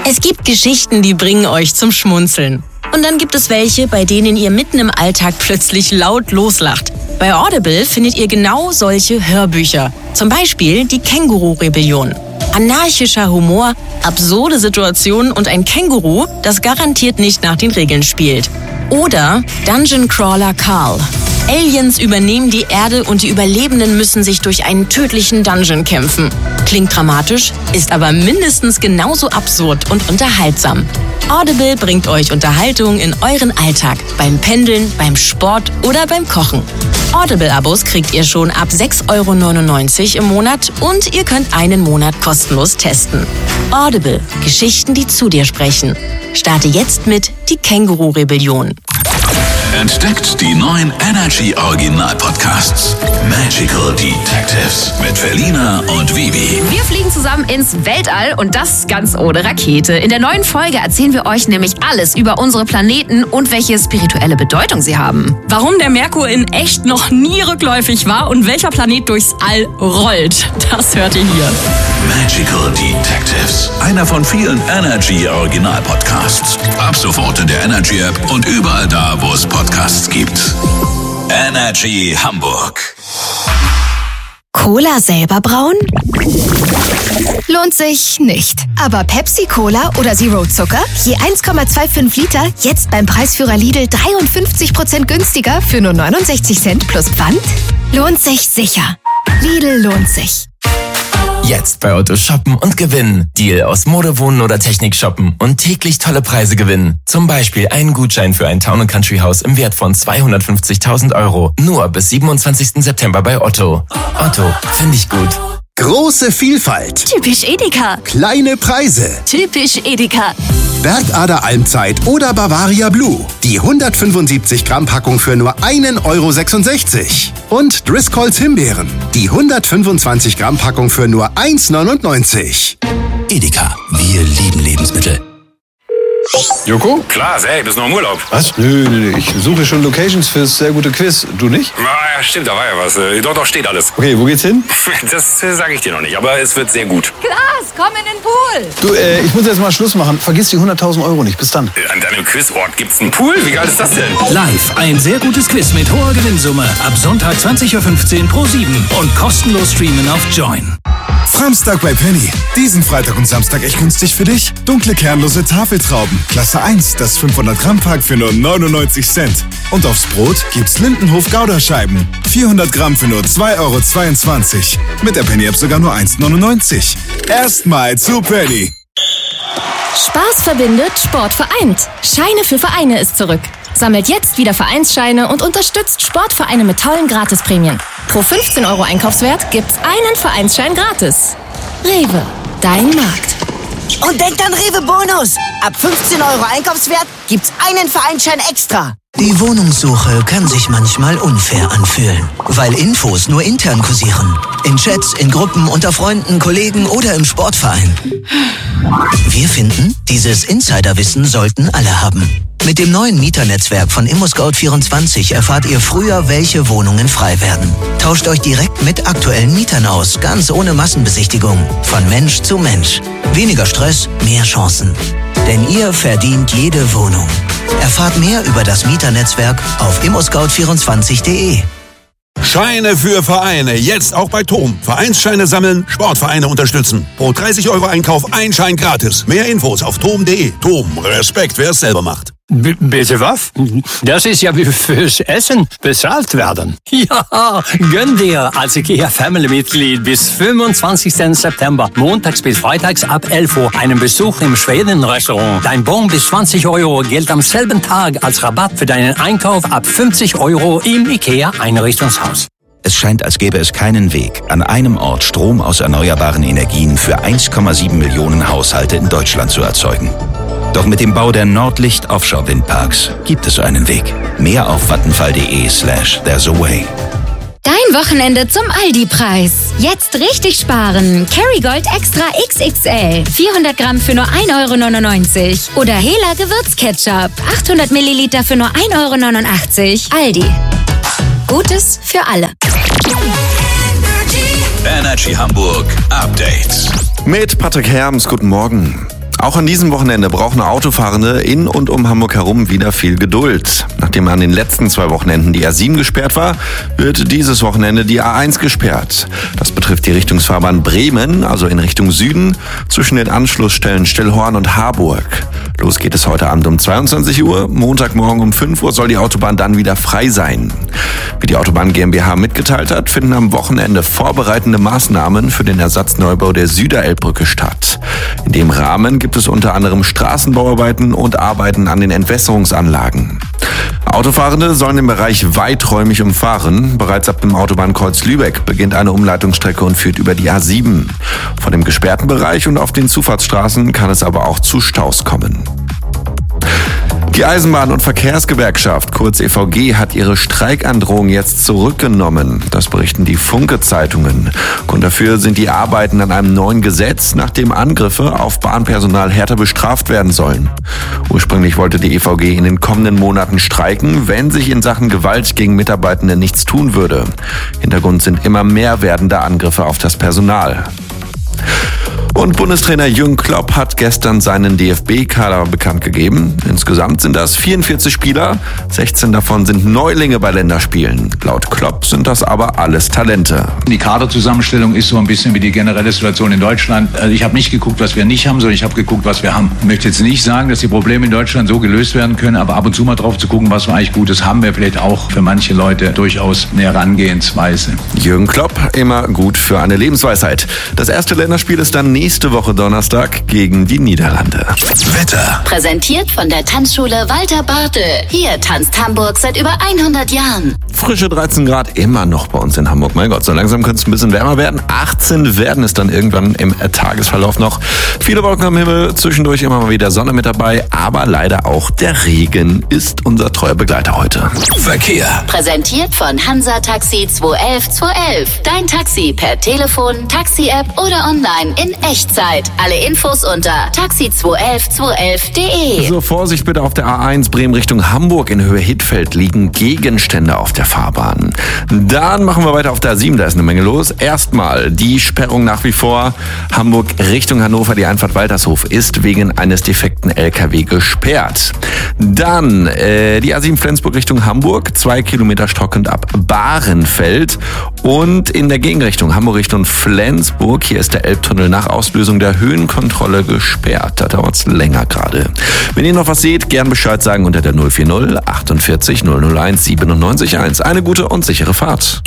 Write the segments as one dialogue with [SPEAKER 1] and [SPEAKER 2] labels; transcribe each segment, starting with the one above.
[SPEAKER 1] Es gibt Geschichten, die bringen euch zum Schmunzeln. Und dann gibt es welche, bei denen ihr mitten im Alltag plötzlich laut loslacht. Bei Audible findet ihr genau solche Hörbücher. Zum Beispiel die Känguru-Rebellion. Anarchischer Humor, absurde Situationen und ein Känguru, das garantiert nicht nach den Regeln spielt. Oder Dungeon Crawler Carl. Aliens übernehmen die Erde und die Überlebenden müssen sich durch einen tödlichen Dungeon kämpfen. Klingt dramatisch, ist aber mindestens genauso absurd und unterhaltsam. Audible bringt euch Unterhaltung in euren Alltag, beim Pendeln, beim Sport oder beim Kochen. Audible-Abos kriegt ihr schon ab 6,99 € im Monat und ihr könnt einen Monat kostenlos testen. Audible. Geschichten, die zu dir sprechen. Starte jetzt mit Die Känguru-Rebellion.
[SPEAKER 2] Entdeckt die neuen Energy Original Podcasts. Magical Detectives mit Felina und Vivi.
[SPEAKER 3] Wir fliegen zusammen ins Weltall und das ganz ohne Rakete. In der neuen Folge erzählen wir euch nämlich alles über unsere Planeten und welche spirituelle Bedeutung sie haben.
[SPEAKER 4] Warum der Merkur in echt noch nie rückläufig war und welcher Planet durchs All rollt. Das hört ihr hier.
[SPEAKER 2] Magical Detectives. Einer von vielen Energy Original Podcasts. Ab sofort in der Energy App und überall da, wo es Podcasts gibt. Energy Hamburg.
[SPEAKER 5] Cola selber brauen? Lohnt sich nicht. Aber Pepsi Cola oder Zero Zucker? Je 1,25 Liter, jetzt beim Preisführer Lidl 53% günstiger für nur 69 Cent plus Pfand? Lohnt sich sicher. Lidl lohnt sich.
[SPEAKER 6] Jetzt bei Otto shoppen und gewinnen. Deal aus Mode, Wohnen oder Technik shoppen und täglich tolle Preise gewinnen. Zum Beispiel einen Gutschein für ein Town & Country Haus im Wert von 250.000 €. Nur bis 27. September bei Otto. Otto, finde ich gut.
[SPEAKER 7] Große Vielfalt.
[SPEAKER 5] Typisch Edeka.
[SPEAKER 7] Kleine Preise.
[SPEAKER 5] Typisch Edeka.
[SPEAKER 7] Bergader Almzeit oder Bavaria Blue. Die 175 Gramm Packung für nur 1,66 €. Und Driscolls Himbeeren. Die 125 Gramm Packung für nur 1,99 €.
[SPEAKER 2] Edeka. Wir lieben Lebensmittel.
[SPEAKER 8] Joko?
[SPEAKER 9] Klar, ey, bist noch im Urlaub.
[SPEAKER 8] Was? Nö, ich suche schon Locations fürs sehr gute Quiz. Du nicht?
[SPEAKER 9] Ja, stimmt, da war ja was. Doch, steht alles.
[SPEAKER 8] Okay, wo geht's hin?
[SPEAKER 9] Das sage ich dir noch nicht, aber es wird sehr gut.
[SPEAKER 3] Klaas, komm in den Pool!
[SPEAKER 8] Du, ich muss jetzt mal Schluss machen. Vergiss die 100.000 € nicht. Bis dann.
[SPEAKER 9] An deinem Quizort gibt's einen Pool? Wie geil ist das denn?
[SPEAKER 10] Live, ein sehr gutes Quiz mit hoher Gewinnsumme. Ab Sonntag 20:15 Uhr Pro7 und kostenlos streamen auf Join.
[SPEAKER 11] Samstag bei Penny. Diesen Freitag und Samstag echt günstig für dich. Dunkle kernlose Tafeltrauben. Klasse 1, das 500 Gramm Pack für nur 99 Cent. Und aufs Brot gibt's Lindenhof Gouda-Scheiben. 400 Gramm für nur 2,22 €. Mit der Penny App sogar nur 1,99 €. Erstmal zu Penny.
[SPEAKER 5] Spaß verbindet, Sport vereint. Scheine für Vereine ist zurück. Sammelt jetzt wieder Vereinsscheine und unterstützt Sportvereine mit tollen Gratisprämien. Pro 15 € Einkaufswert gibt's einen Vereinsschein gratis. Rewe, dein Markt.
[SPEAKER 12] Und denkt an Rewe Bonus. Ab 15 € Einkaufswert gibt's einen Vereinsschein extra.
[SPEAKER 13] Die Wohnungssuche kann sich manchmal unfair anfühlen, weil Infos nur intern kursieren. In Chats, in Gruppen, unter Freunden, Kollegen oder im Sportverein. Wir finden, dieses Insiderwissen sollten alle haben. Mit dem neuen Mieternetzwerk von ImmoScout24 erfahrt ihr früher, welche Wohnungen frei werden. Tauscht euch direkt mit aktuellen Mietern aus, ganz ohne Massenbesichtigung. Von Mensch zu Mensch. Weniger Stress, mehr Chancen. Denn ihr verdient jede Wohnung. Erfahrt mehr über das Mieternetzwerk auf immoscout24.de.
[SPEAKER 14] Scheine für Vereine, jetzt auch bei TOM. Vereinsscheine sammeln, Sportvereine unterstützen. Pro 30 € Einkauf ein Schein gratis. Mehr Infos auf tom.de. TOM, Respekt, wer es selber macht.
[SPEAKER 15] Bitte was? Das ist ja wie fürs Essen bezahlt werden. Ja, gönn dir als IKEA-Family-Mitglied bis 25. September, montags bis freitags ab 11 Uhr, einen Besuch im Schweden-Restaurant. Dein Bon bis 20 € gilt am selben Tag als Rabatt für deinen Einkauf ab 50 € im IKEA-Einrichtungshaus.
[SPEAKER 16] Es scheint, als gäbe es keinen Weg, an einem Ort Strom aus erneuerbaren Energien für 1,7 Millionen Haushalte in Deutschland zu erzeugen. Doch mit dem Bau der Nordlicht Offshore Windparks gibt es so einen Weg. Mehr auf vattenfall.de/there's a way.
[SPEAKER 17] Dein Wochenende zum Aldi-Preis. Jetzt richtig sparen. Kerrygold Extra XXL. 400 Gramm für nur 1,99 €. Oder Hela Gewürzketchup. 800 Milliliter für nur 1,89 €. Aldi. Gutes für alle.
[SPEAKER 2] Energy Hamburg Update.
[SPEAKER 18] Mit Patrick Herms, guten Morgen. Auch an diesem Wochenende brauchen Autofahrende in und um Hamburg herum wieder viel Geduld. Nachdem an den letzten 2 Wochenenden die A7 gesperrt war, wird dieses Wochenende die A1 gesperrt. Das betrifft die Richtungsfahrbahn Bremen, also in Richtung Süden, zwischen den Anschlussstellen Stillhorn und Harburg. Los geht es heute Abend um 22 Uhr. Montagmorgen um 5 Uhr soll die Autobahn dann wieder frei sein. Wie die Autobahn GmbH mitgeteilt hat, finden am Wochenende vorbereitende Maßnahmen für den Ersatzneubau der Süderelbbrücke statt. In dem Rahmen gibt es unter anderem Straßenbauarbeiten und Arbeiten an den Entwässerungsanlagen. Autofahrende sollen den Bereich weiträumig umfahren. Bereits ab dem Autobahnkreuz Lübeck beginnt eine Umleitungsstrecke und führt über die A7. Vor dem gesperrten Bereich und auf den Zufahrtsstraßen kann es aber auch zu Staus kommen. Die Eisenbahn- und Verkehrsgewerkschaft, kurz EVG, hat ihre Streikandrohung jetzt zurückgenommen. Das berichten die Funke-Zeitungen. Grund dafür sind die Arbeiten an einem neuen Gesetz, nach dem Angriffe auf Bahnpersonal härter bestraft werden sollen. Ursprünglich wollte die EVG in den kommenden Monaten streiken, wenn sich in Sachen Gewalt gegen Mitarbeitende nichts tun würde. Hintergrund sind immer mehr werdende Angriffe auf das Personal. Und Bundestrainer Jürgen Klopp hat gestern seinen DFB-Kader bekannt gegeben. Insgesamt sind das 44 Spieler, 16 davon sind Neulinge bei Länderspielen. Laut Klopp sind das aber alles Talente.
[SPEAKER 19] Die Kaderzusammenstellung ist so ein bisschen wie die generelle Situation in Deutschland. Also ich habe nicht geguckt, was wir nicht haben, sondern ich habe geguckt, was wir haben. Ich möchte jetzt nicht sagen, dass die Probleme in Deutschland so gelöst werden können, aber ab und zu mal drauf zu gucken, was wir eigentlich Gutes haben, wäre vielleicht auch für manche Leute durchaus eine Herangehensweise.
[SPEAKER 18] Jürgen Klopp, immer gut für eine Lebensweisheit. Das erste Länderspiel ist dann nächste Woche Donnerstag gegen die Niederlande.
[SPEAKER 2] Wetter.
[SPEAKER 20] Präsentiert von der Tanzschule Walter Bartel. Hier tanzt Hamburg seit über 100 Jahren.
[SPEAKER 18] Frische 13 Grad immer noch bei uns in Hamburg. Mein Gott, so langsam könnte es ein bisschen wärmer werden. 18 werden es dann irgendwann im Tagesverlauf noch. Viele Wolken am Himmel, zwischendurch immer mal wieder Sonne mit dabei, aber leider auch der Regen ist unser treuer Begleiter heute.
[SPEAKER 2] Verkehr.
[SPEAKER 20] Präsentiert von Hansa Taxi 211 211. Dein Taxi per Telefon, Taxi-App oder online in Echtzeit. Alle Infos unter taxi211211.de.
[SPEAKER 18] So, Vorsicht bitte auf der A1 Bremen Richtung Hamburg. In Höhe Hittfeld liegen Gegenstände auf der Fahrbahn. Dann machen wir weiter auf der A7, da ist eine Menge los. Erstmal die Sperrung nach wie vor. Hamburg Richtung Hannover, die Einfahrt Waltershof ist wegen eines defekten LKW gesperrt. Dann die A7 Flensburg Richtung Hamburg, 2 Kilometer stockend ab Bahrenfeld. Und in der Gegenrichtung Hamburg Richtung Flensburg, hier ist der Elbtunnel nach Auslösung der Höhenkontrolle gesperrt. Da dauert es länger gerade. Wenn ihr noch was seht, gern Bescheid sagen unter der 040 48 001 97 1. Eine gute und sichere Fahrt.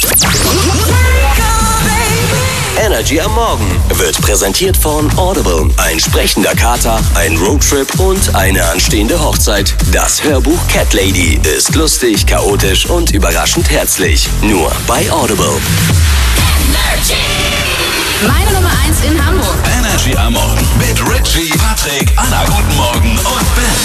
[SPEAKER 21] Energy am Morgen wird präsentiert von Audible. Ein sprechender Kater, ein Roadtrip und eine anstehende Hochzeit. Das Hörbuch Cat Lady ist lustig, chaotisch und überraschend herzlich. Nur bei Audible.
[SPEAKER 3] Meine Nummer 1 in Hamburg.
[SPEAKER 2] Energy am Morgen mit Richie, Patrick, Anna, guten Morgen und Ben.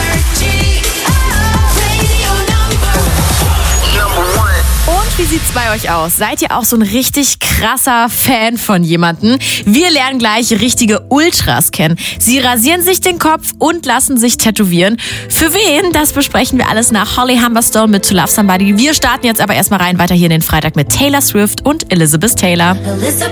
[SPEAKER 22] Und wie sieht's bei euch aus? Seid ihr auch so ein richtig krasser Fan von jemandem? Wir lernen gleich richtige Ultras kennen. Sie rasieren sich den Kopf und lassen sich tätowieren. Für wen? Das besprechen wir alles nach Holly Humberstone mit To Love Somebody. Wir starten jetzt aber erstmal rein weiter hier in den Freitag mit Taylor Swift und Elizabeth Taylor.
[SPEAKER 20] Elizabeth